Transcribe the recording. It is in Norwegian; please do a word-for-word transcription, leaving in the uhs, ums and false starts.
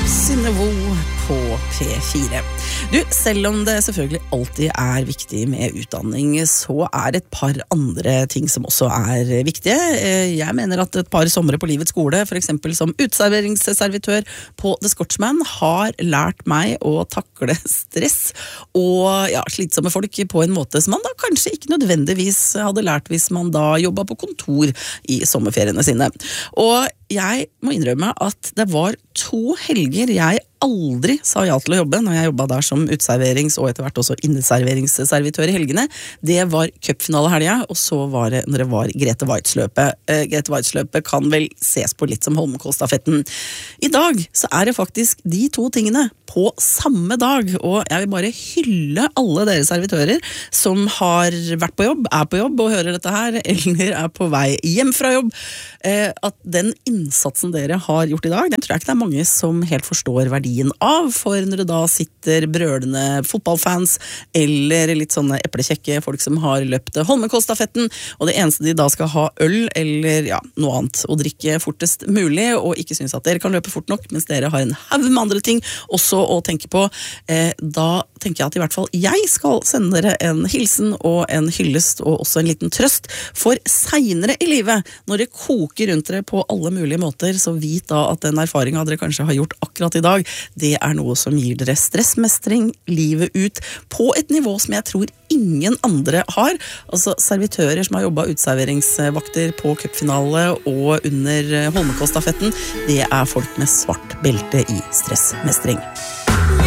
Synnevo på P fire. Du, selv om det selvfølgelig alltid er viktig med utdanning, så er det et par andre ting som også er viktige. Jeg mener at et par somre på livets skole, for eksempel som utserveringsservitør på The Scotchman, har lært meg å takle stress og ja, slitsomme folk på en måte som man da kanskje ikke nødvendigvis hadde lært hvis man da jobbet på kontor i sommerferiene sine. Og jeg må innrømme at det var to helger jeg aldri sa ja til å jobbe når jeg jobbet der som utserverings- og etter hvert også inneserveringsservitør i helgene. Det var cupfinalehelga, og så var det når det var Grete Waitz-løpet. Eh, Grete Waitz-løpet kan vel ses på litt som Holmenkollstafetten. I dag så er det faktisk de to tingene på samme dag, og jeg vil bare hylle alle dere servitører som har vært på jobb, er på jobb og hører dette her, eller er på vei hjem fra jobb. Eh, at den innsatsen dere har gjort i dag, den tror jeg ikke det er mange som helt forstår verdien av, for når det da sitter brølende fotballfans eller litt sånne eplekjekke folk som har løpt Holmenkollstafetten, og det eneste de da skal ha øl eller ja, noe annet å drikke fortest mulig, og ikke synes at dere kan løpe fort nok, mens dere har en haug med andre ting også å tenke på, eh, da tenker jeg at i hvert fall jeg skal sende dere en hilsen og en hyllest og også en liten trøst, for senere i livet, når det koker rundt dere på alle mulige måter, så vit da at den erfaringen dere kanskje har gjort akkurat i dag, det er noe som gir dere stressmestring livet ut på et nivå som jeg tror ingen andre har. Altså servitører som har jobbet utserveringsvakter på cupfinale og under Holmenkollstafetten, det er folk med svart belte i stressmestring.